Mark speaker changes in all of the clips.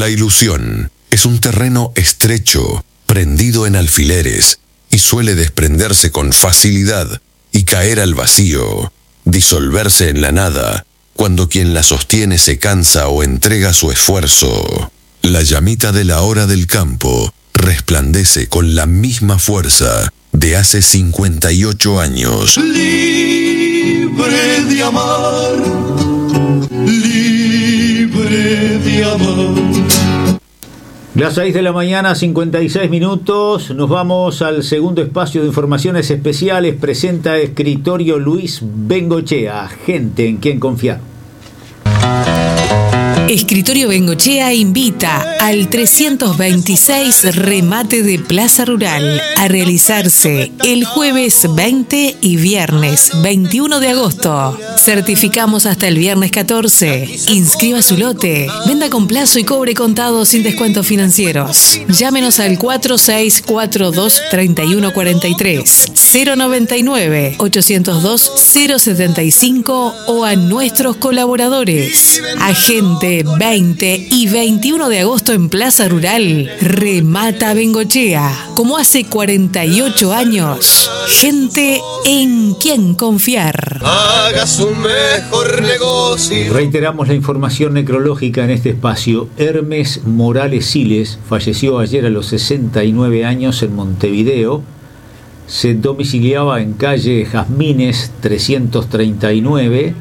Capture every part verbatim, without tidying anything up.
Speaker 1: La ilusión es un terreno estrecho, prendido en alfileres, y suele desprenderse con facilidad y caer al vacío, disolverse en la nada, cuando quien la sostiene se cansa o entrega su esfuerzo. La llamita de la hora del campo resplandece con la misma fuerza de hace cincuenta y ocho años.
Speaker 2: Libre de amar, libre de amar.
Speaker 3: Las seis de la mañana, cincuenta y seis minutos, nos vamos al segundo espacio de informaciones especiales. Presenta Escritorio Luis Bengochea, gente en quien confiar.
Speaker 4: Escritorio Bengochea invita al trescientos veintiséis Remate de Plaza Rural a realizarse el jueves veinte y viernes veintiuno de agosto. Certificamos hasta el viernes catorce. Inscriba su lote. Venda con plazo y cobre contado sin descuentos financieros. Llámenos al cuatro seis cuatro dos, tres uno cuatro tres, cero noventa y nueve, ochocientos dos, cero setenta y cinco o a nuestros colaboradores. Agente veinte y veintiuno de agosto en Plaza Rural. Remata Bengochea. Como hace cuarenta y ocho años. Gente en quien confiar.
Speaker 2: Haga su mejor negocio.
Speaker 3: Reiteramos la información necrológica en este espacio. Hermes Morales Siles falleció ayer a los sesenta y nueve años en Montevideo. Se domiciliaba en calle Jazmines trescientos treinta y nueve.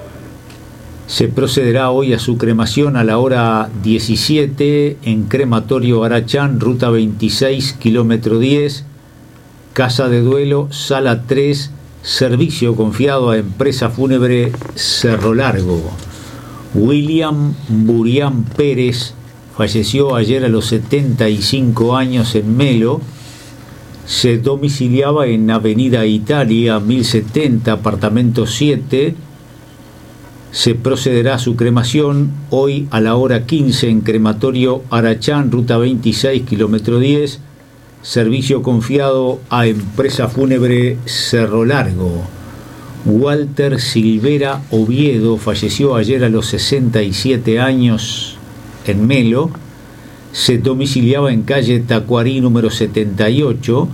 Speaker 3: Se procederá hoy a su cremación a la hora diecisiete en Crematorio Arachán, ruta veintiséis, kilómetro diez, Casa de Duelo, sala tres, servicio confiado a Empresa Fúnebre Cerro Largo. William Burián Pérez falleció ayer a los setenta y cinco años en Melo. Se domiciliaba en Avenida Italia, mil setenta, apartamento siete. Se procederá a su cremación hoy a la hora quince en Crematorio Arachán, ruta veintiséis, kilómetro diez, servicio confiado a Empresa Fúnebre Cerro Largo. Walter Silvera Oviedo falleció ayer a los sesenta y siete años en Melo. Se domiciliaba en calle Tacuarí número setenta y ocho.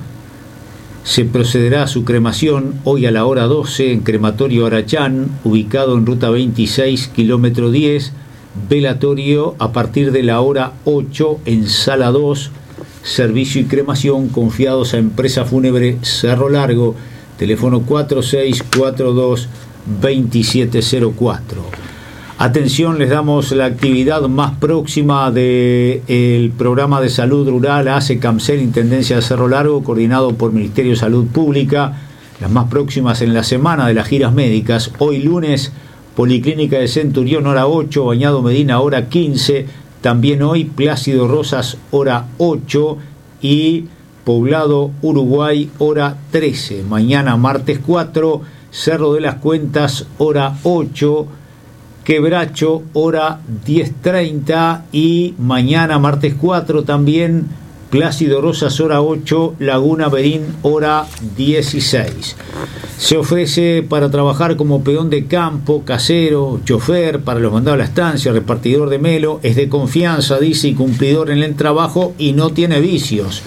Speaker 3: Se procederá a su cremación hoy a la hora doce en Crematorio Arachán, ubicado en ruta veintiséis, kilómetro diez, velatorio a partir de la hora ocho en sala dos, servicio y cremación confiados a Empresa Fúnebre Cerro Largo, teléfono cuatro seis cuatro dos, dos siete cero cuatro. Atención, les damos la actividad más próxima del programa de salud rural A C E CAMSEL, Intendencia de Cerro Largo, coordinado por Ministerio de Salud Pública. Las más próximas en la semana de las giras médicas. Hoy lunes, Policlínica de Centurión, hora ocho, Bañado Medina, hora quince. También hoy, Plácido Rosas, hora ocho. Y Poblado Uruguay, hora trece. Mañana, martes cuatro, Cerro de las Cuentas, hora ocho. Quebracho, hora diez treinta, y mañana martes cuatro también Plácido Rosas, hora ocho, Laguna Berín, hora dieciséis. Se ofrece para trabajar como peón de campo, casero, chofer, para los mandados a la estancia, repartidor de Melo, es de confianza, dice, y cumplidor en el trabajo y no tiene vicios.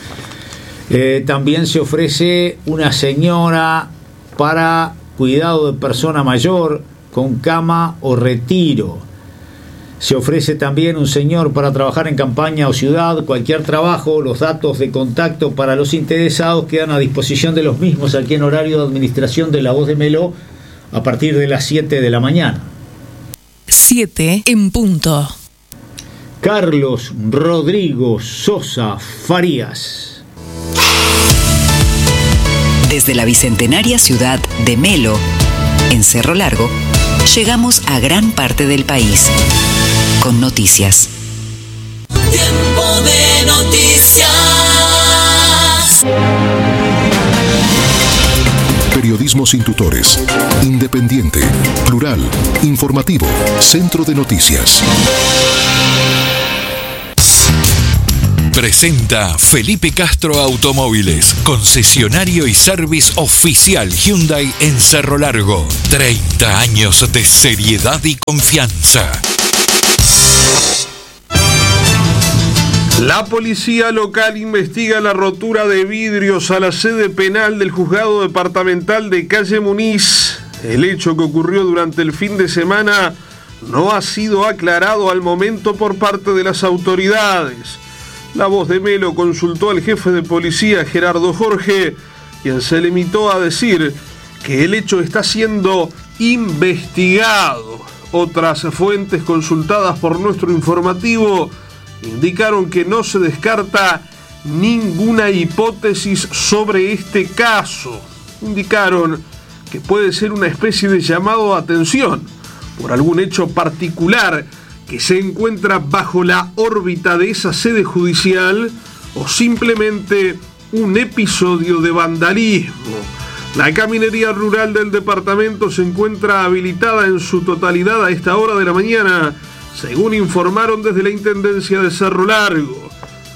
Speaker 3: Eh, también se ofrece una señora para cuidado de persona mayor, con cama o retiro. Se ofrece también un señor para trabajar en campaña o ciudad, cualquier trabajo. Los datos de contacto para los interesados quedan a disposición de los mismos aquí en horario de administración de La Voz de Melo a partir de las siete de la mañana.
Speaker 4: siete en punto.
Speaker 3: Carlos Rodrigo Sosa Farías.
Speaker 5: Desde la bicentenaria ciudad de Melo, en Cerro Largo, llegamos a gran parte del país con noticias.
Speaker 2: Tiempo de noticias.
Speaker 6: Periodismo sin tutores, independiente, plural, informativo, Centro de Noticias.
Speaker 7: Presenta Felipe Castro Automóviles, concesionario y service oficial Hyundai en Cerro Largo. treinta años de seriedad y confianza.
Speaker 8: La policía local investiga la rotura de vidrios a la sede penal del juzgado departamental de Calle Muniz. El hecho que ocurrió durante el fin de semana no ha sido aclarado al momento por parte de las autoridades. La Voz de Melo consultó al jefe de policía, Gerardo Jorge, quien se limitó a decir que el hecho está siendo investigado. Otras fuentes consultadas por nuestro informativo indicaron que no se descarta ninguna hipótesis sobre este caso. Indicaron que puede ser una especie de llamado a atención por algún hecho particular que se encuentra bajo la órbita de esa sede judicial o simplemente un episodio de vandalismo. La caminería rural del departamento se encuentra habilitada en su totalidad a esta hora de la mañana, según informaron desde la Intendencia de Cerro Largo.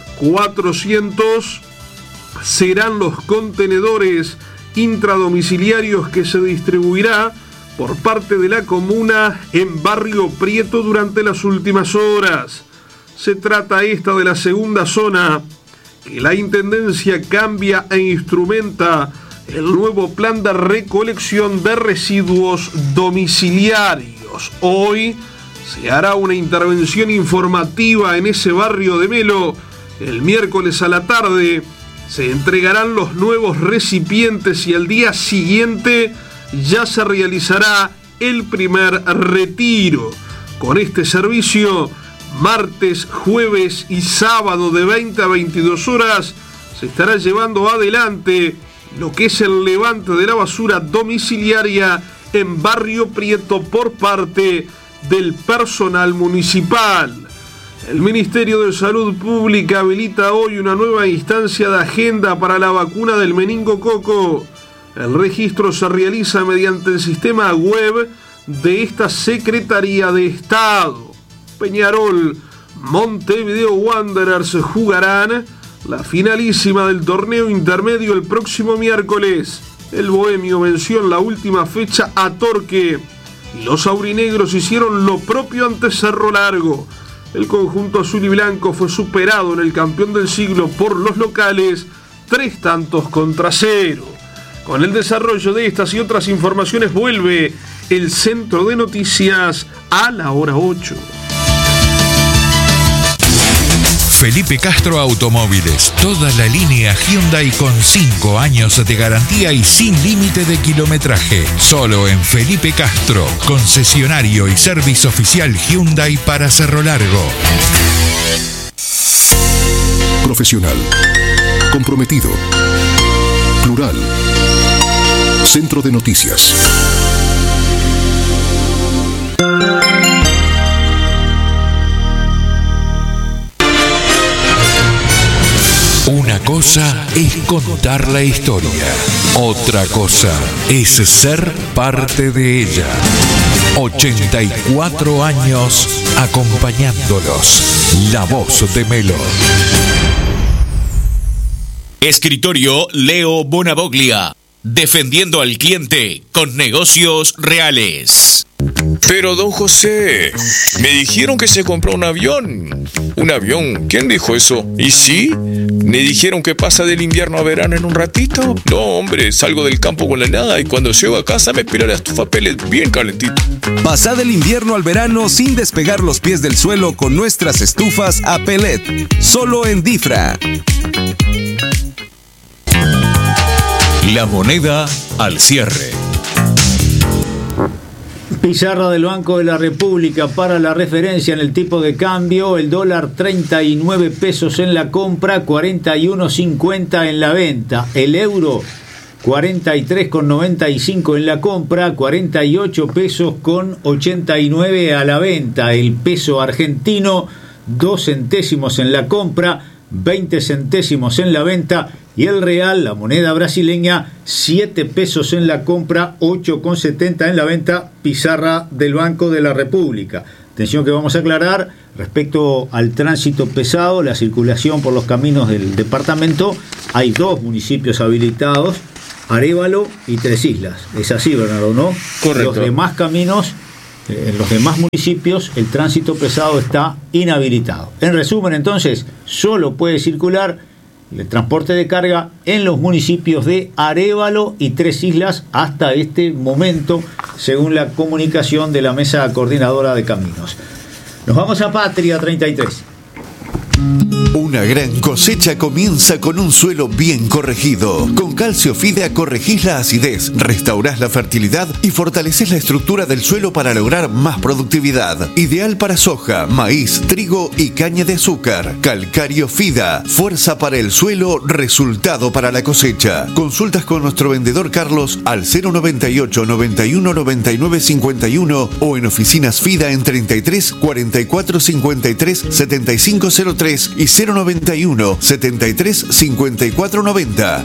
Speaker 8: cuatrocientos serán los contenedores intradomiciliarios que se distribuirá por parte de la comuna en Barrio Prieto durante las últimas horas. Se trata esta de la segunda zona que la Intendencia cambia e instrumenta el nuevo plan de recolección de residuos domiciliarios. Hoy se hará una intervención informativa en ese barrio de Melo. El miércoles a la tarde se entregarán los nuevos recipientes y al día siguiente ya se realizará el primer retiro. Con este servicio, martes, jueves y sábado de veinte a veintidós horas, se estará llevando adelante lo que es el levante de la basura domiciliaria en Barrio Prieto por parte del personal municipal. El Ministerio de Salud Pública habilita hoy una nueva instancia de agenda para la vacuna del meningococo. El registro se realiza mediante el sistema web de esta Secretaría de Estado. Peñarol, Montevideo Wanderers jugarán la finalísima del torneo intermedio el próximo miércoles. El bohemio venció en la última fecha a Torque y los aurinegros hicieron lo propio ante Cerro Largo. El conjunto azul y blanco fue superado en el campeón del siglo por los locales, tres tantos contra cero. Con el desarrollo de estas y otras informaciones vuelve el Centro de Noticias a la hora ocho.
Speaker 7: Felipe Castro Automóviles, toda la línea Hyundai con cinco años de garantía y sin límite de kilometraje. Solo en Felipe Castro, concesionario y servicio oficial Hyundai para Cerro Largo.
Speaker 6: Profesional, comprometido, plural. Centro de Noticias.
Speaker 7: Una cosa es contar la historia, otra cosa es ser parte de ella. ochenta y cuatro años acompañándolos. La Voz de Melo.
Speaker 9: Escritorio Leo Bonavoglia, defendiendo al cliente con negocios reales.
Speaker 10: Pero don José, me dijeron que se compró un avión. ¿Un avión? ¿Quién dijo eso? ¿Y sí? ¿Me dijeron que pasa del invierno a verano en un ratito? No, hombre, salgo del campo con la nada y cuando llego a casa me espera la estufa pellet bien calentito.
Speaker 11: Pasá del invierno al verano sin despegar los pies del suelo con nuestras estufas a pellet. Solo en Difra.
Speaker 7: La moneda al cierre.
Speaker 3: Pizarra del Banco de la República para la referencia en el tipo de cambio: el dólar treinta y nueve pesos en la compra, cuarenta y uno cincuenta en la venta. El euro cuarenta y tres con noventa y cinco en la compra, cuarenta y ocho pesos con ochenta y nueve a la venta. El peso argentino, dos centésimos en la compra, veinte centésimos en la venta. Y el real, la moneda brasileña, siete pesos en la compra, ocho con setenta en la venta. Pizarra del Banco de la República. Atención que vamos a aclarar respecto al tránsito pesado, la circulación por los caminos del departamento. Hay dos municipios habilitados, Arévalo y Tres Islas. Es así, Bernardo, ¿no?
Speaker 10: Correcto.
Speaker 3: Los demás caminos En los demás municipios el tránsito pesado está inhabilitado. En resumen, entonces, solo puede circular el transporte de carga en los municipios de Arévalo y Tres Islas hasta este momento, según la comunicación de la Mesa Coordinadora de Caminos. Nos vamos a Patria treinta y tres.
Speaker 12: Una gran cosecha comienza con un suelo bien corregido. Con Calcio Fidea corregís la acidez, restaurás la fertilidad y fortaleces la estructura del suelo para lograr más productividad. Ideal para soja, maíz, trigo y caña de azúcar. Calcario Fida, fuerza para el suelo, resultado para la cosecha. Consultas con nuestro vendedor Carlos al cero noventa y ocho, noventa y uno, noventa y nueve, cincuenta y uno o en oficinas Fida en treinta y tres, cuarenta y cuatro, cincuenta y tres, setenta y cinco cero tres y cero noventa y uno, setenta y tres, cincuenta y cuatro noventa.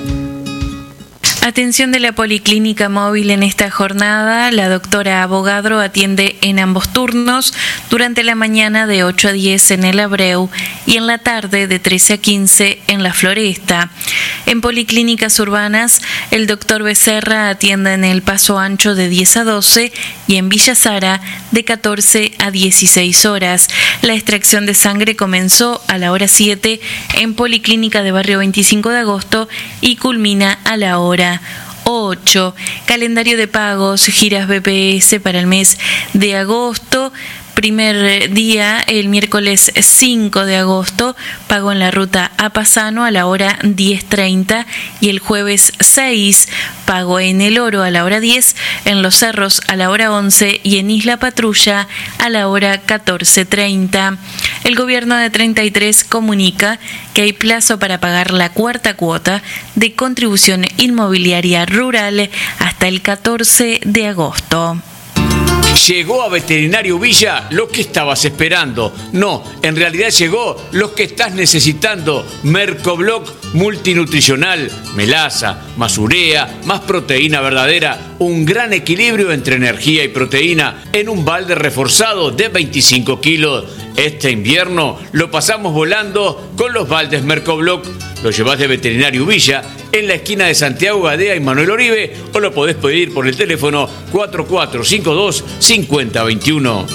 Speaker 13: Atención de la Policlínica Móvil en esta jornada. La doctora Abogadro atiende en ambos turnos, durante la mañana de ocho a diez en el Abreu y en la tarde de trece a quince en la Floresta. En Policlínicas Urbanas, el doctor Becerra atiende en el Paso Ancho de diez a doce y en Villa Sara de catorce a dieciséis horas. La extracción de sangre comenzó a la hora siete en Policlínica de Barrio veinticinco de agosto y culmina a la hora ocho. Calendario de pagos, giras B P S para el mes de agosto. Primer día, el miércoles cinco de agosto, pago en la ruta a Pasano a la hora diez treinta y el jueves seis, pago en El Oro a la hora diez, en Los Cerros a la hora once y en Isla Patrulla a la hora catorce treinta. El gobierno de treinta y tres comunica que hay plazo para pagar la cuarta cuota de contribución inmobiliaria rural hasta el catorce de agosto.
Speaker 14: Llegó a Veterinario Villa lo que estabas esperando. No, en realidad llegó lo que estás necesitando. Mercobloc multinutricional, melaza, más urea, más proteína verdadera, un gran equilibrio entre energía y proteína en un balde reforzado de veinticinco kilos. Este invierno lo pasamos volando con los baldes Mercobloc. Lo llevas de Veterinario Villa en la esquina de Santiago Gadea y Manuel Oribe o lo podés pedir por el teléfono cuatro cuatro cinco dos, cinco cero dos uno.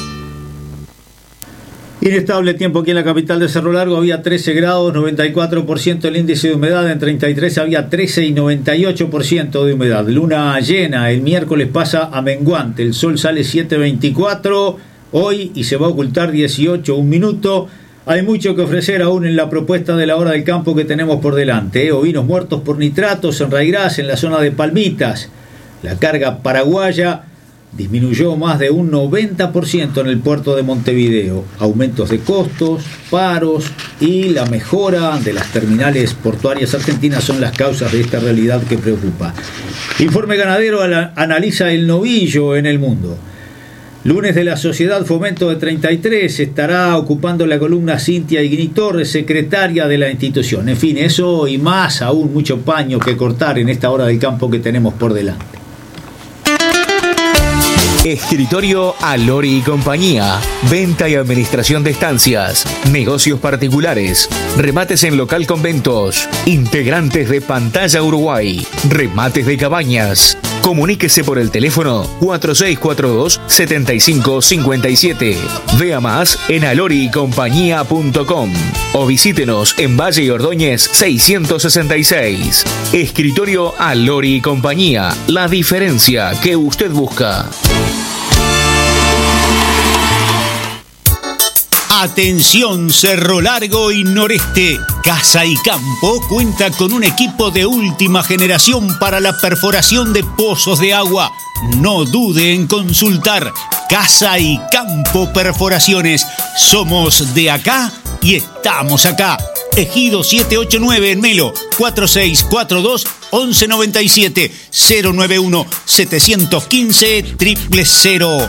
Speaker 3: Inestable tiempo aquí en la capital de Cerro Largo, había trece grados, noventa y cuatro por ciento el índice de humedad, en treinta y tres había trece y noventa y ocho por ciento de humedad. Luna llena, el miércoles pasa a menguante, el sol sale siete veinticuatro hoy y se va a ocultar dieciocho, un minuto. Hay mucho que ofrecer aún en la propuesta de la hora del campo que tenemos por delante. ¿eh? Ovinos muertos por nitratos en Raigras, en la zona de Palmitas. La carga paraguaya disminuyó más de un noventa por ciento en el puerto de Montevideo. Aumentos de costos, paros y la mejora de las terminales portuarias argentinas son las causas de esta realidad que preocupa. Informe Ganadero analiza el novillo en el mundo. Lunes de la Sociedad Fomento de treinta y tres estará ocupando la columna Cintia Iguini Torres, secretaria de la institución. En fin, eso y más, aún mucho paño que cortar en esta hora del campo que tenemos por delante.
Speaker 15: Escritorio Alori y Compañía. Venta y administración de estancias. Negocios particulares. Remates en local conventos. Integrantes de Pantalla Uruguay. Remates de cabañas. Comuníquese por el teléfono cuatro seis cuatro dos, siete cinco cinco siete. Vea más en alori y compañía punto com o visítenos en Valle y Ordóñez seiscientos sesenta y seis. Escritorio Alori y Compañía. La diferencia que usted busca.
Speaker 16: Atención Cerro Largo y Noreste. Casa y Campo cuenta con un equipo de última generación para la perforación de pozos de agua. No dude en consultar. Casa y Campo Perforaciones. Somos de acá y estamos acá. Ejido setecientos ochenta y nueve en Melo. cuatro seis cuatro dos, once noventa y siete. cero nueve uno, setecientos quince, cero cero.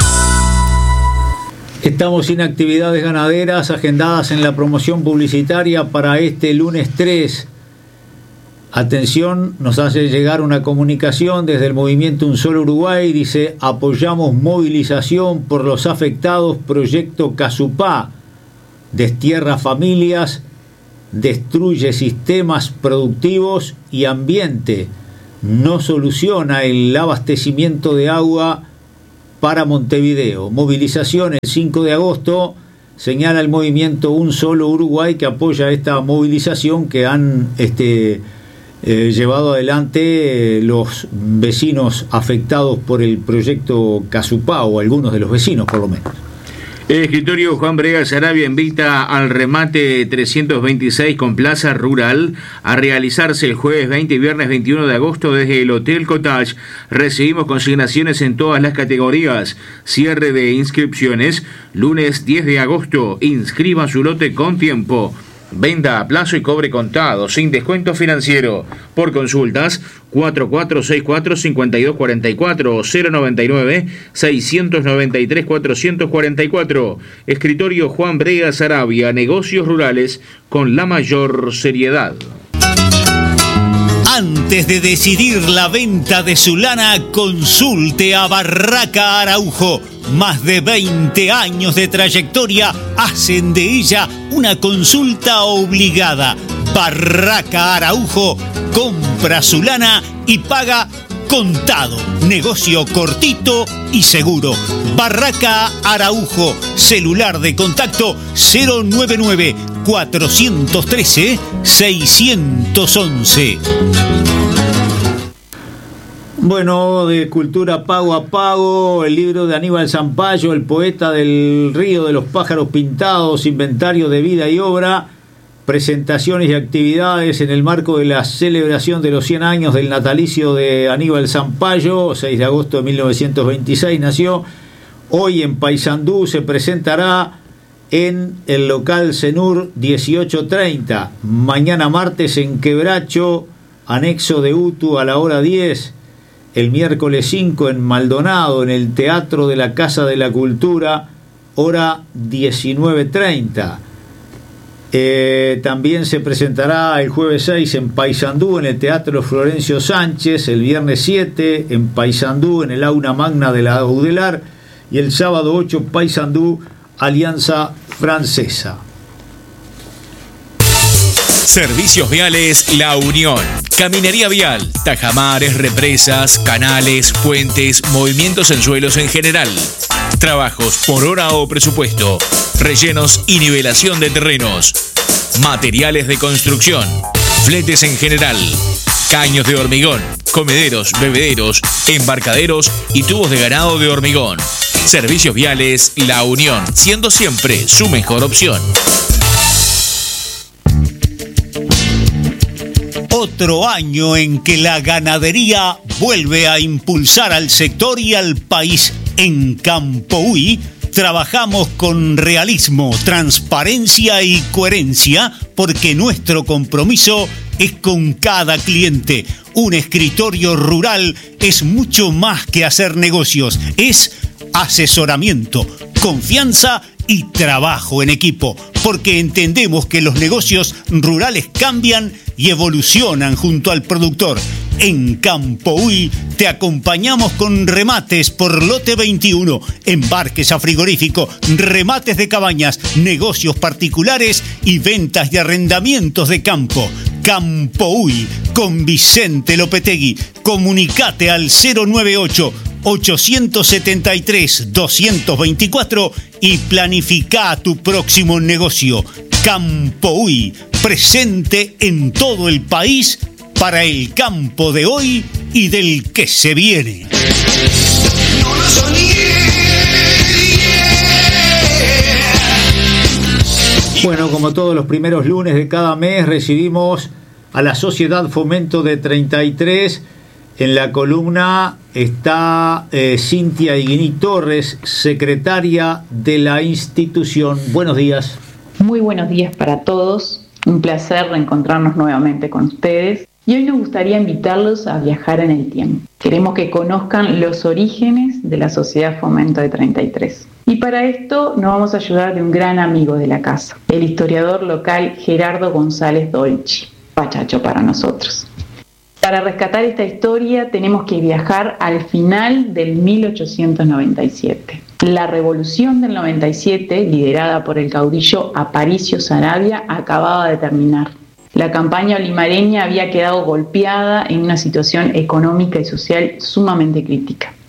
Speaker 3: Estamos sin actividades ganaderas agendadas en la promoción publicitaria para este lunes tres. Atención, nos hace llegar una comunicación desde el movimiento Un Solo Uruguay. Dice: apoyamos movilización por los afectados. Proyecto Casupá destierra familias, destruye sistemas productivos y ambiente, no soluciona el abastecimiento de agua para Montevideo. Movilización el cinco de agosto, señala el movimiento Un Solo Uruguay, que apoya esta movilización que han este, eh, llevado adelante eh, los vecinos afectados por el proyecto Casupá, o algunos de los vecinos por lo menos.
Speaker 17: El escritorio Juan Brega Sarabia invita al remate trescientos veintiséis con Plaza Rural a realizarse el jueves veinte y viernes veintiuno de agosto desde el Hotel Cottage. Recibimos consignaciones en todas las categorías. Cierre de inscripciones lunes diez de agosto. Inscriba su lote con tiempo. Venda a plazo y cobre contado, sin descuento financiero. Por consultas, cuatro cuatro seis cuatro, cinco dos cuatro cuatro o cero noventa y nueve, seiscientos noventa y tres, cuatrocientos cuarenta y cuatro. Escritorio Juan Brega Sarabia, negocios rurales con la mayor seriedad.
Speaker 16: Antes de decidir la venta de su lana, consulte a Barraca Araujo. Más de veinte años de trayectoria hacen de ella una consulta obligada. Barraca Araujo compra su lana y paga contado. Negocio cortito y seguro. Barraca Araujo. Celular de contacto cero noventa y nueve, cuatrocientos trece, seiscientos once.
Speaker 3: Bueno, de cultura pago a pago, el libro de Aníbal Zampayo, el poeta del río de los pájaros pintados, inventario de vida y obra, presentaciones y actividades en el marco de la celebración de los cien años del natalicio de Aníbal Zampayo, seis de agosto de mil novecientos veintiséis nació. Hoy en Paysandú se presentará en el local Cenur dieciocho treinta. Mañana martes en Quebracho, anexo de Utu a la hora diez. El miércoles cinco en Maldonado, en el Teatro de la Casa de la Cultura, hora diecinueve treinta. Eh, también se presentará el jueves seis en Paysandú, en el Teatro Florencio Sánchez, el viernes siete en Paysandú, en el Aula Magna de la Audelar, y el sábado ocho Paysandú, Alianza Francesa.
Speaker 9: Servicios Viales La Unión. Caminaría vial, tajamares, represas, canales, puentes, movimientos en suelos en general. Trabajos por hora o presupuesto. Rellenos y nivelación de terrenos. Materiales de construcción. Fletes en general. Caños de hormigón. Comederos, bebederos, embarcaderos y tubos de ganado de hormigón. Servicios Viales La Unión, siendo siempre su mejor opción.
Speaker 16: Otro año en que la ganadería vuelve a impulsar al sector y al país. En Campohuí trabajamos con realismo, transparencia y coherencia, porque nuestro compromiso es con cada cliente. Un escritorio rural es mucho más que hacer negocios, es asesoramiento, confianza y trabajo en equipo, porque entendemos que los negocios rurales cambian y evolucionan junto al productor. En Campohuí te acompañamos con remates por lote veintiuno, embarques a frigorífico, remates de cabañas, negocios particulares y ventas de arrendamientos de campo. Campohuí con Vicente Lopetegui. Comunicate al cero noventa y ocho, ochocientos setenta y tres, doscientos veinticuatro y planifica tu próximo negocio. Campohuí, presente en todo el país para el campo de hoy y del que se viene.
Speaker 3: Bueno, como todos los primeros lunes de cada mes, recibimos a la Sociedad Fomento de treinta y tres. En la columna está eh, Cintia Higuiní Torres, secretaria de la institución. Buenos días.
Speaker 18: Muy buenos días para todos. Un placer reencontrarnos nuevamente con ustedes. Y hoy nos gustaría invitarlos a viajar en el tiempo. Queremos que conozcan los orígenes de la Sociedad Fomento de treinta y tres. Y para esto nos vamos a ayudar de un gran amigo de la casa, el historiador local Gerardo González Dolci, pachacho para nosotros. Para rescatar esta historia tenemos que viajar al final del mil ochocientos noventa y siete. La revolución del noventa y siete, liderada por el caudillo Aparicio Saravia, acababa de terminar. La campaña olimareña había quedado golpeada en una situación económica y social sumamente crítica.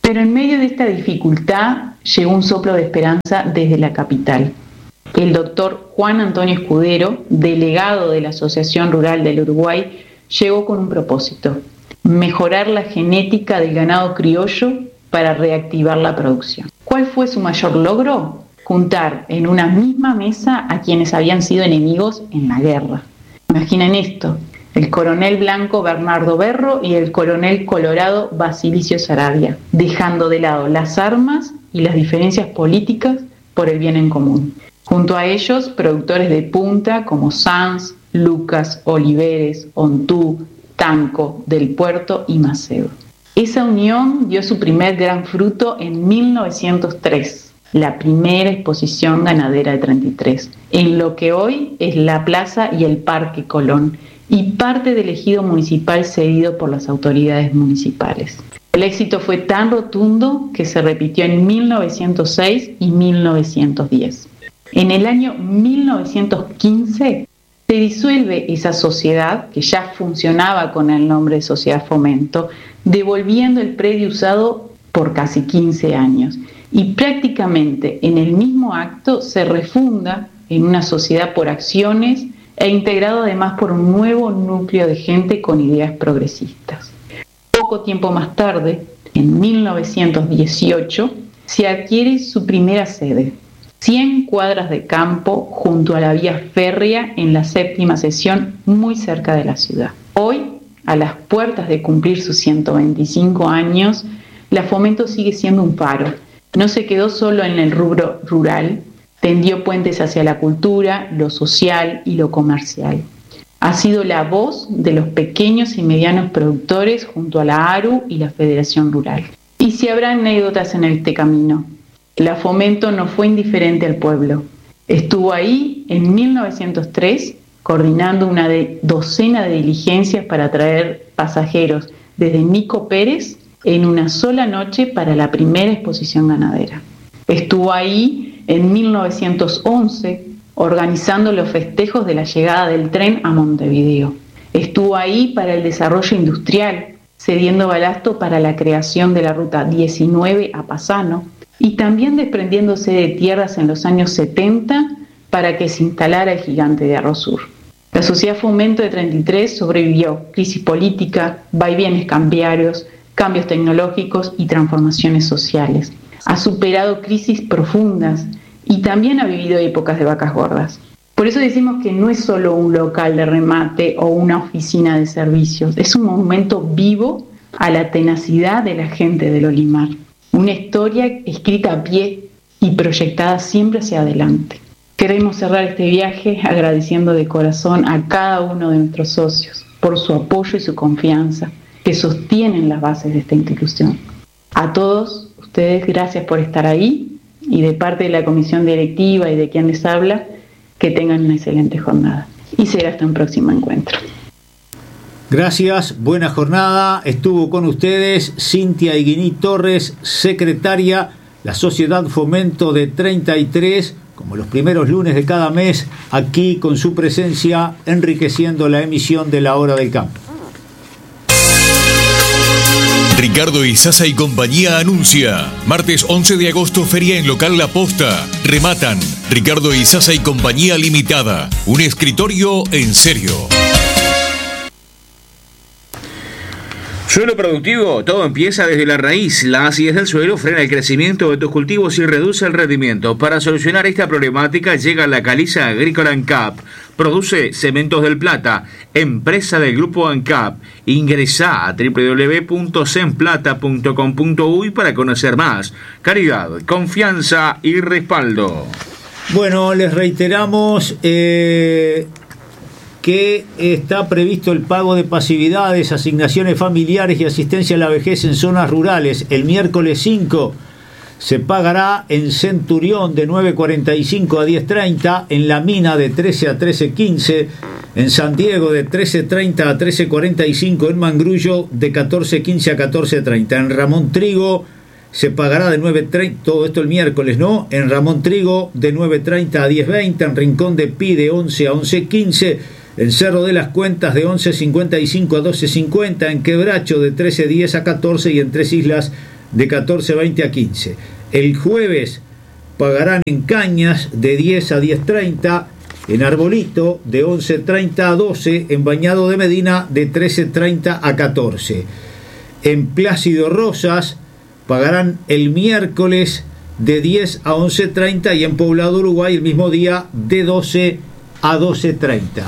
Speaker 18: Pero en medio de esta dificultad llegó un soplo de esperanza desde la capital. El doctor Juan Antonio Escudero, delegado de la Asociación Rural del Uruguay, llegó con un propósito: mejorar la genética del ganado criollo para reactivar la producción. ¿Cuál fue su mayor logro? Juntar en una misma mesa a quienes habían sido enemigos en la guerra. Imaginen esto: el coronel blanco Bernardo Berro y el coronel colorado Basilicio Saravia, dejando de lado las armas y las diferencias políticas por el bien en común. Junto a ellos, productores de punta como Sanz, Lucas, Oliveres, Ontú, Tanco, Del Puerto y Maceo. Esa unión dio su primer gran fruto en mil novecientos tres, la primera exposición ganadera de treinta y tres, en lo que hoy es la Plaza y el Parque Colón, y parte del ejido municipal cedido por las autoridades municipales. El éxito fue tan rotundo que se repitió en mil novecientos seis y mil novecientos diez. En el año mil novecientos quince se disuelve esa sociedad, que ya funcionaba con el nombre de Sociedad Fomento, devolviendo el predio usado por casi quince años. Y prácticamente en el mismo acto se refunda en una sociedad por acciones e integrado además por un nuevo núcleo de gente con ideas progresistas. Poco tiempo más tarde, en mil novecientos dieciocho, se adquiere su primera sede, cien cuadras de campo junto a la vía férrea en la séptima sección, muy cerca de la ciudad. Hoy, a las puertas de cumplir sus ciento veinticinco años, la Fomento sigue siendo un faro. No se quedó solo en el rubro rural, tendió puentes hacia la cultura, lo social y lo comercial. Ha sido la voz de los pequeños y medianos productores junto a la A R U y la Federación Rural. Y si habrá anécdotas en este camino, la Fomento no fue indiferente al pueblo. Estuvo ahí en mil novecientos tres coordinando una de, docena de diligencias para traer pasajeros desde Nico Pérez en una sola noche para la primera exposición ganadera. Estuvo ahí en mil novecientos once organizando los festejos de la llegada del tren a Montevideo. Estuvo ahí para el desarrollo industrial, cediendo balasto para la creación de la ruta diecinueve a Pasano y también desprendiéndose de tierras en los años setenta para que se instalara el gigante de Arrosur. La Sociedad Fomento de treinta y tres sobrevivió crisis política, vaivienes cambiarios, cambios tecnológicos y transformaciones sociales. Ha superado crisis profundas y también ha vivido épocas de vacas gordas. Por eso decimos que no es solo un local de remate o una oficina de servicios, es un monumento vivo a la tenacidad de la gente del Olimar. Una historia escrita a pie y proyectada siempre hacia adelante. Queremos cerrar este viaje agradeciendo de corazón a cada uno de nuestros socios por su apoyo y su confianza que sostienen las bases de esta institución. A todos ustedes, gracias por estar ahí y de parte de la comisión directiva y de quien les habla, que tengan una excelente jornada. Y será hasta un próximo encuentro.
Speaker 3: Gracias, buena jornada. Estuvo con ustedes Cintia Higuiní Torres, secretaria, la Sociedad Fomento de treinta y tres, como los primeros lunes de cada mes, aquí con su presencia, enriqueciendo la emisión de La Hora del Campo.
Speaker 7: Ricardo Izaza y compañía anuncia. Martes once de agosto, feria en local La Posta. Rematan Ricardo Izaza y compañía limitada. Un escritorio en serio.
Speaker 17: Suelo productivo, todo empieza desde la raíz. La acidez del suelo frena el crecimiento de tus cultivos y reduce el rendimiento. Para solucionar esta problemática llega la Caliza Agrícola ANCAP. Produce Cementos del Plata, empresa del grupo ANCAP. Ingresá a doble u doble u doble u punto cenplata punto com punto uy para conocer más. Calidad, confianza y respaldo.
Speaker 3: Bueno, les reiteramos eh, que está previsto el pago de pasividades, asignaciones familiares y asistencia a la vejez en zonas rurales. El miércoles cinco se pagará en Centurión de nueve cuarenta y cinco a diez treinta, en La Mina de trece a trece quince, en San Diego de trece treinta a trece cuarenta y cinco, en Mangrullo de catorce quince a catorce treinta, en Ramón Trigo se pagará de nueve treinta, todo esto el miércoles, ¿no? En Ramón Trigo de nueve treinta a diez veinte, en Rincón de Pi de once a once quince, en Cerro de las Cuentas de once cincuenta y cinco a doce cincuenta, en Quebracho de trece diez a catorce y en Tres Islas de catorce veinte a quince. El jueves pagarán en Cañas de diez a diez treinta, en Arbolito de once treinta a doce, en Bañado de Medina de trece treinta a catorce. En Plácido Rosas pagarán el miércoles de diez a once treinta y en Poblado Uruguay el mismo día de doce a doce treinta.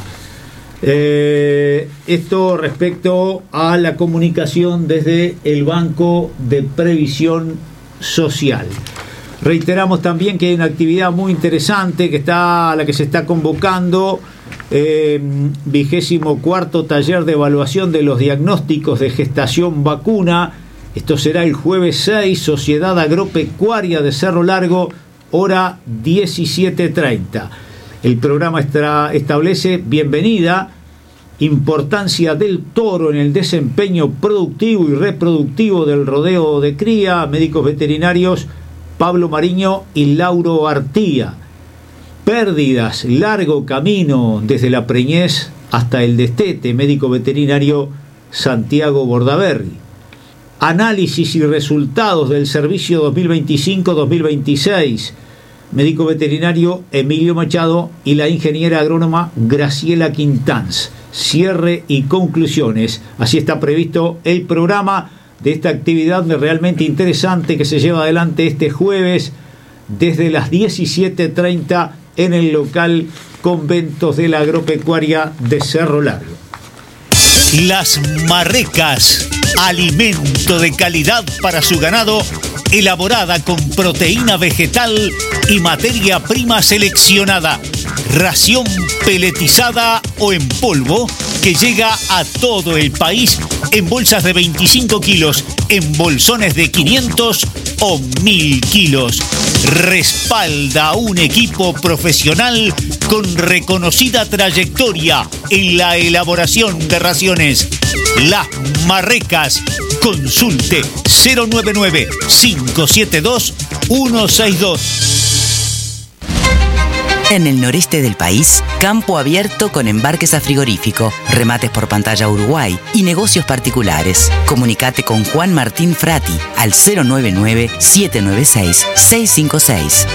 Speaker 3: Eh, esto respecto a la comunicación desde el Banco de Previsión Social. Reiteramos también que hay una actividad muy interesante que está, a la que se está convocando, eh, vigésimo cuarto taller de evaluación de los diagnósticos de gestación vacuna. Esto será el jueves seis, Sociedad Agropecuaria de Cerro Largo, hora diecisiete treinta. El programa estra, establece bienvenida, importancia del toro en el desempeño productivo y reproductivo del rodeo de cría, médicos veterinarios Pablo Mariño y Lauro Artía. Pérdidas, largo camino desde la preñez hasta el destete, médico veterinario Santiago Bordaberry. Análisis y resultados del servicio dos mil veinticinco dos mil veintiséis, médico veterinario Emilio Machado y la ingeniera agrónoma Graciela Quintanz. Cierre y conclusiones. Así está previsto el programa de esta actividad realmente interesante que se lleva adelante este jueves desde las diecisiete treinta en el local Conventos de la Agropecuaria de Cerro Largo.
Speaker 16: Las Marrecas, alimento de calidad para su ganado, elaborada con proteína vegetal y materia prima seleccionada, ración peletizada o en polvo que llega a todo el país en bolsas de veinticinco kilos, en bolsones de quinientos o mil kilos. Respalda a un equipo profesional con reconocida trayectoria en la elaboración de raciones. Las Marrecas. Consulte cero nueve nueve, cinco siete dos, uno seis dos.
Speaker 5: En el noreste del país, campo abierto con embarques a frigorífico, remates por pantalla Uruguay y negocios particulares. Comunicate con Juan Martín Frati al cero nueve nueve, siete nueve seis, seis cinco seis.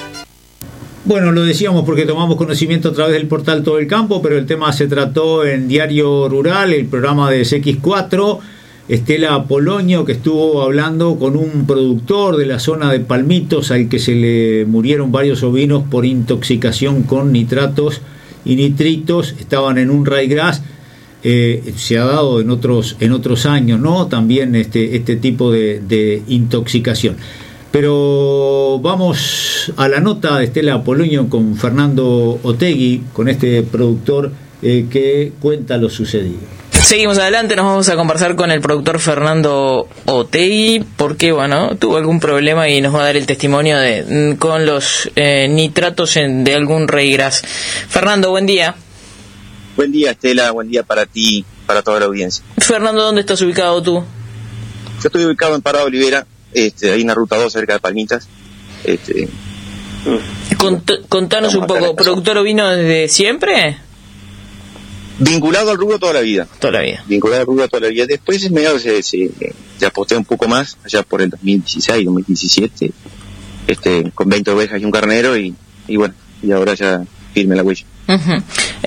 Speaker 3: Bueno, lo decíamos porque tomamos conocimiento a través del portal Todo el Campo, pero el tema se trató en Diario Rural, el programa de C X cuatro. Estela Polonio, que estuvo hablando con un productor de la zona de Palmitos al que se le murieron varios ovinos por intoxicación con nitratos y nitritos, estaban en un ryegrass. Eh, se ha dado en otros en otros años, ¿no? También este este tipo de, de intoxicación. Pero vamos a la nota de Estela Polonio con Fernando Otegui, con este productor eh, que cuenta lo sucedido.
Speaker 19: Seguimos adelante, nos vamos a conversar con el productor Fernando Otegui, porque bueno, tuvo algún problema y nos va a dar el testimonio de con los eh, nitratos en, de algún ryegrass. Fernando, buen día.
Speaker 20: Buen día, Estela, buen día para ti, para toda la audiencia.
Speaker 19: Fernando, ¿dónde estás ubicado tú?
Speaker 20: Yo estoy ubicado en Parada Olivera, este, ahí en la ruta dos, cerca de Palmitas. Este,
Speaker 19: Cont contanos un poco, ¿productor ovino desde siempre?
Speaker 20: Vinculado al rubro toda la vida.
Speaker 19: Toda la vida.
Speaker 20: Vinculado al rubro toda la vida. Después es medio se, se, se aposté un poco más, allá por el dos mil dieciséis, dos mil diecisiete, este, con veinte ovejas y un carnero, y, y bueno, y ahora ya firme la huella.
Speaker 19: Uh-huh.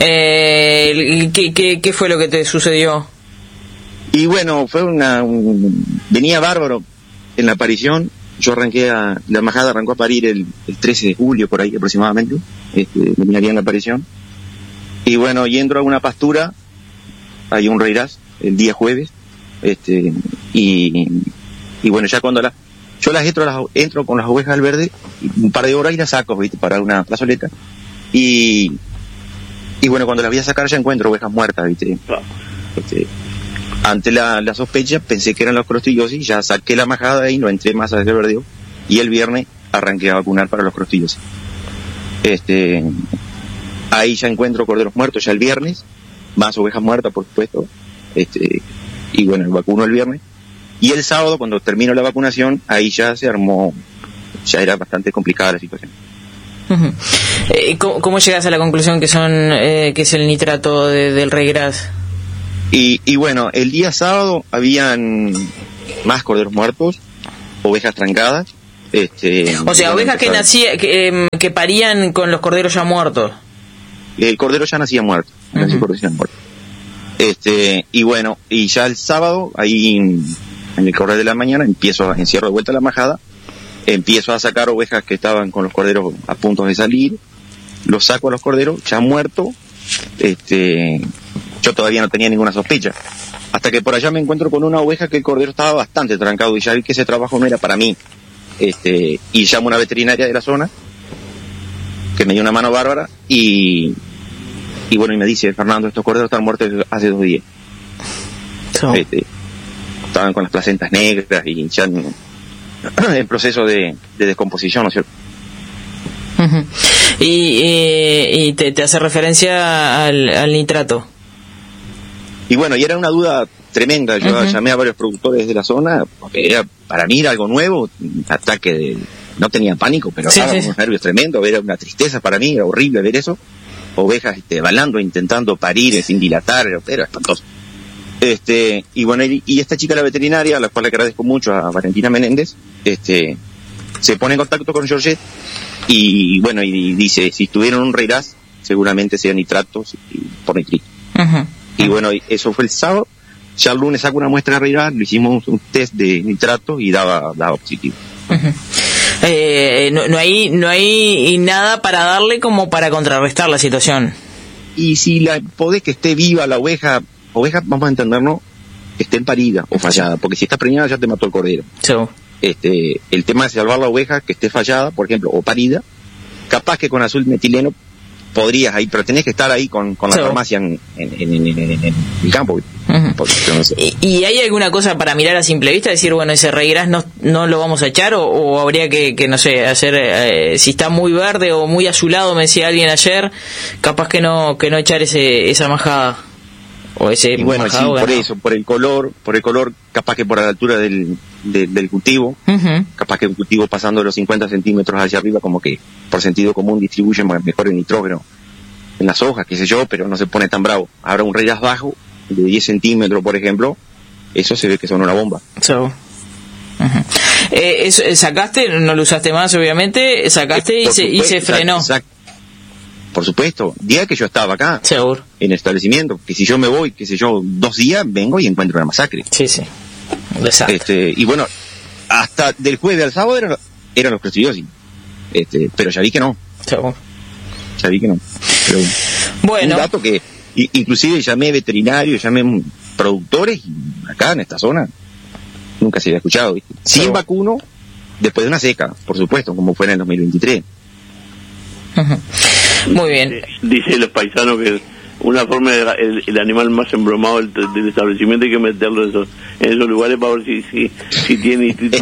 Speaker 19: eh, ¿qué, qué, ¿Qué fue lo que te sucedió?
Speaker 20: Y bueno, fue una... Un, venía bárbaro en la aparición. Yo arranqué a... La majada arrancó a parir el, el trece de julio, por ahí aproximadamente. Este, venía bien la aparición. Y bueno, y entro a una pastura, hay un ryegrass el día jueves, este, y, y bueno, ya cuando la, yo las entro, las entro con las ovejas al verde, un par de horas y las saco, ¿viste? Para una plazoleta, y, y bueno, cuando las voy a sacar ya encuentro ovejas muertas, ¿viste? Este, ante la, la sospecha pensé que eran los crostillosis, ya saqué la majada y no entré más a ese verdeo, y el viernes arranqué a vacunar para los crostillosis. Este... Ahí ya encuentro corderos muertos ya el viernes, más ovejas muertas, por supuesto, este, y bueno, vacuno el viernes. Y el sábado, cuando termino la vacunación, ahí ya se armó, ya era bastante complicada la situación.
Speaker 19: Uh-huh. eh, ¿cómo, ¿Cómo llegas a la conclusión que son eh, que es el nitrato de, del ryegrass?
Speaker 20: Y, y bueno, el día sábado habían más corderos muertos, ovejas trancadas. Este,
Speaker 19: O sea, ovejas que, nacía, que, eh, que parían con los corderos ya muertos.
Speaker 20: El cordero ya nacía muerto. Uh-huh. El cordero ya muerto. Este, y bueno, y ya el sábado, ahí en el correr de la mañana, empiezo a encierro de vuelta la majada, empiezo a sacar ovejas que estaban con los corderos a punto de salir, los saco a los corderos, ya muertos. Este, yo todavía no tenía ninguna sospecha. Hasta que por allá me encuentro con una oveja que el cordero estaba bastante trancado y ya vi que ese trabajo no era para mí. Este, y llamo a una veterinaria de la zona que me dio una mano bárbara y, y bueno, y me dice: Fernando, estos corderos están muertos hace dos días. So. Este, estaban con las placentas negras y ya en, en proceso de, de descomposición, ¿no es cierto?
Speaker 19: Uh-huh. Y, eh, y te, te hace referencia al, al nitrato.
Speaker 20: Y bueno, y era una duda tremenda. Yo uh-huh. llamé a varios productores de la zona, porque era, para mí era algo nuevo, un ataque de... No tenía pánico, pero sí, estaba sí, unos sí. nervios tremendos, era una tristeza para mí, era horrible ver eso. Ovejas este, balando, intentando parir sin dilatar, era espantoso. Este, y bueno, y, y esta chica, la veterinaria, a la cual le agradezco mucho, a Valentina Menéndez, este, se pone en contacto con Georgette y bueno, y dice, si tuvieron un reiraz, seguramente sean nitratos y, por nitrito. Uh-huh. Y bueno, eso fue el sábado. Ya el lunes saco una muestra de reiraz, le hicimos un, un test de nitrato y daba, daba positivo.
Speaker 19: Uh-huh. Eh, no, no hay no hay nada para darle como para contrarrestar la situación.
Speaker 20: Y si la podés que esté viva la oveja, oveja, vamos a entendernos, que esté parida o fallada, porque si está preñada ya te mató el cordero. Sí. Este, el tema de salvar la oveja que esté fallada, por ejemplo, o parida, capaz que con azul metileno podrías ahí, pero tenés que estar ahí con, con la sí. farmacia en, en, en, en, en, en el campo. Uh-huh. Porque, no sé.
Speaker 19: ¿Y, ¿Y hay alguna cosa para mirar a simple vista? Decir, bueno, ese reiraz no, no lo vamos a echar, o, o habría que, que, no sé, hacer, eh, si está muy verde o muy azulado, me decía alguien ayer, capaz que no que no echar ese esa majada. O ese
Speaker 20: y bueno, sí, por eso, por el color, por el color, capaz que por la altura del, de, del cultivo, uh-huh. capaz que un cultivo pasando de los cincuenta centímetros hacia arriba, como que por sentido común distribuyen mejor el nitrógeno en las hojas, qué sé yo, pero no se pone tan bravo. Ahora un reiraz bajo, de diez centímetros, por ejemplo, eso se ve que son una bomba.
Speaker 19: So. Uh-huh. eh, eso, ¿Sacaste? No lo usaste más, obviamente, sacaste eh, y, se, y se frenó.
Speaker 20: Exacto. Por supuesto, día que yo estaba acá,
Speaker 19: seguro,
Speaker 20: en el establecimiento, que si yo me voy, qué sé yo, dos días, vengo y encuentro una masacre.
Speaker 19: Sí, sí. Exacto.
Speaker 20: Este, y bueno, hasta del jueves al sábado eran, eran los clostridios, este, pero ya vi que no.
Speaker 19: Seguro.
Speaker 20: Ya vi que no. Pero,
Speaker 19: bueno.
Speaker 20: Un dato que, inclusive llamé veterinarios, llamé productores, y acá en esta zona, nunca se había escuchado, ¿viste? Sin seguro. Vacuno, después de una seca, por supuesto, como fue en el dos mil veintitrés.
Speaker 19: Uh-huh. Muy bien.
Speaker 21: Dice los paisanos que una forma de el, el animal más embromado del, del establecimiento hay que meterlo en esos, en esos lugares para ver si si, si tiene distrito.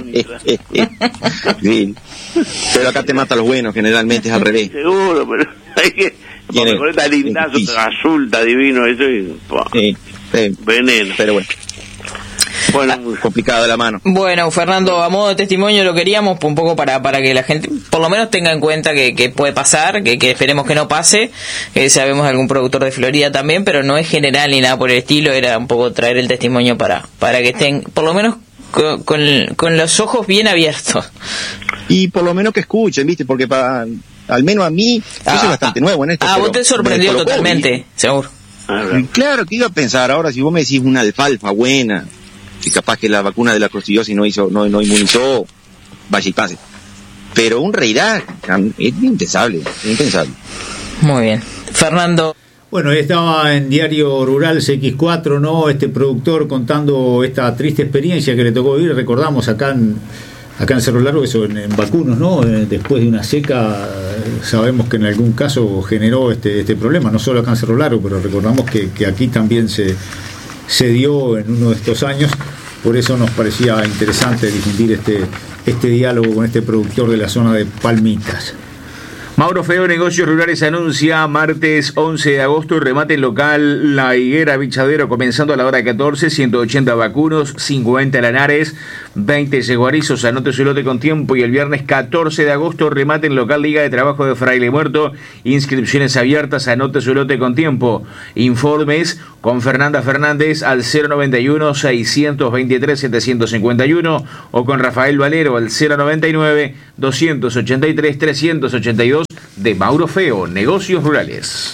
Speaker 20: Sí. Pero acá te mata a los buenos, generalmente es al revés.
Speaker 21: Seguro, pero hay que con esta lindazo azul, está divino eso y
Speaker 20: sí, sí.
Speaker 21: veneno.
Speaker 20: Pero bueno. Bueno, muy complicada la mano.
Speaker 19: Bueno, Fernando, a modo de testimonio lo queríamos un poco para para que la gente por lo menos tenga en cuenta que, que puede pasar, que, que esperemos que no pase, que sabemos de algún productor de Florida también, pero no es general ni nada por el estilo, era un poco traer el testimonio para para que estén por lo menos con, con, con los ojos bien abiertos.
Speaker 20: Y por lo menos que escuchen, ¿viste? Porque para, al menos a mí, ah, yo soy bastante ah, nuevo en esto.
Speaker 19: Ah, vos te sorprendió totalmente, seguro.
Speaker 20: Claro, que iba a pensar ahora, si vos me decís una alfalfa buena, que capaz que la vacuna de la clostridiosis no hizo, no, no inmunizó, vaya y pase. Pero un reiraz es impensable, es impensable.
Speaker 19: Muy bien. Fernando.
Speaker 3: Bueno, estaba en Diario Rural C X cuatro, ¿no? Este productor contando esta triste experiencia que le tocó vivir. Recordamos acá en, acá en Cerro Largo, eso en, en vacunos, ¿no? Después de una seca, sabemos que en algún caso generó este, este problema, no solo acá en Cerro Largo, pero recordamos que, que aquí también se se dio en uno de estos años. Por eso nos parecía interesante difundir este este diálogo con este productor de la zona de Palmitas.
Speaker 17: Mauro Feo, Negocios Rurales, anuncia martes once de agosto, remate en local La Higuera Bichadero, comenzando a la hora catorce, ciento ochenta vacunos, cincuenta lanares, veinte yeguarizos, anote su lote con tiempo. Y el viernes catorce de agosto, remate en local Liga de Trabajo de Fraile Muerto, inscripciones abiertas, anote su lote con tiempo. Informes con Fernanda Fernández al cero noventa y uno, seiscientos veintitrés, setecientos cincuenta y uno o con Rafael Valero al cero noventa y nueve, doscientos ochenta y tres, trescientos ochenta y dos. De Mauro Feo, Negocios Rurales.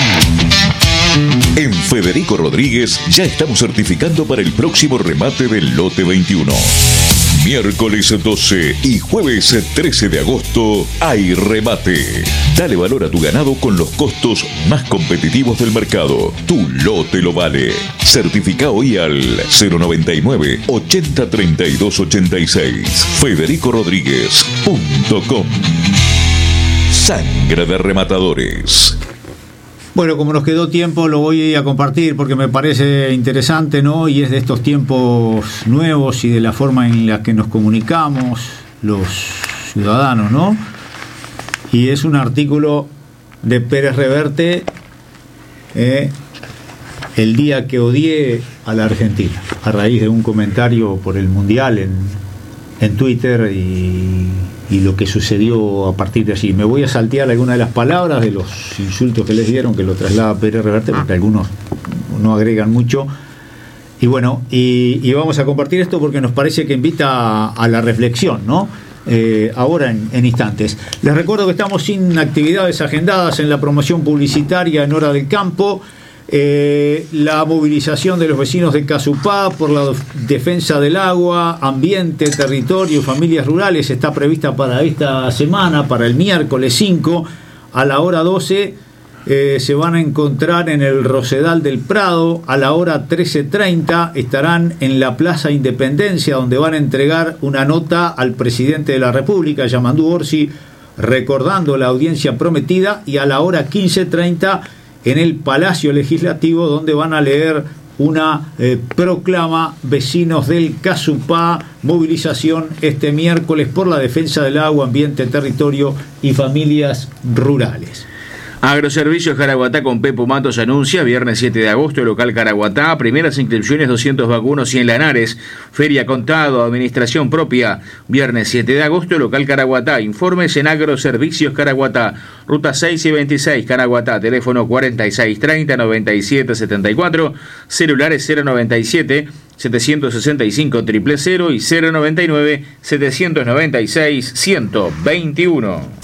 Speaker 1: En Federico Rodríguez ya estamos certificando para el próximo remate del lote veintiuno. Miércoles doce y jueves trece de agosto hay remate. Dale valor a tu ganado con los costos más competitivos del mercado. Tu lote lo vale. Certifica hoy al cero noventa y nueve, ochenta, treinta y dos, ochenta y seis. federico rodríguez punto com. Sangre de rematadores.
Speaker 3: Bueno, como nos quedó tiempo, lo voy a compartir porque me parece interesante, ¿no? Y es de estos tiempos nuevos y de la forma en la que nos comunicamos los ciudadanos, ¿no? Y es un artículo de Pérez Reverte, eh, el día que odié a la Argentina, a raíz de un comentario por el Mundial en, en Twitter y... y lo que sucedió a partir de allí. Me voy a saltear algunas de las palabras de los insultos que les dieron, que lo traslada Pérez Reverte, porque algunos no agregan mucho. Y bueno, y, y vamos a compartir esto porque nos parece que invita a, a la reflexión, ¿no? Eh, ahora en, en instantes. Les recuerdo que estamos sin actividades agendadas en la promoción publicitaria en Hora del Campo. Eh, la movilización de los vecinos de Casupá por la defensa del agua, ambiente, territorio, familias rurales está prevista para esta semana, para el miércoles cinco a la hora doce. Eh, se van a encontrar en el Rosedal del Prado. A la hora trece treinta estarán en la Plaza Independencia, donde van a entregar una nota al presidente de la República, Yamandú Orsi, recordando la audiencia prometida. Y a la hora quince treinta en el Palacio Legislativo, donde van a leer una eh, proclama vecinos del Casupá, movilización este miércoles por la defensa del agua, ambiente, territorio y familias rurales.
Speaker 17: Agroservicios Caraguatá con Pepo Matos anuncia viernes siete de agosto, local Caraguatá, primeras inscripciones doscientos vacunos, cien lanares, feria contado, administración propia, viernes siete de agosto, local Caraguatá, informes en Agroservicios Caraguatá, ruta seis y veintiséis, Caraguatá, teléfono cuarenta y seis treinta, noventa y siete setenta y cuatro, celulares cero noventa y siete, setecientos sesenta y cinco, cero cero cero y cero noventa y nueve, setecientos noventa y seis, ciento veintiuno.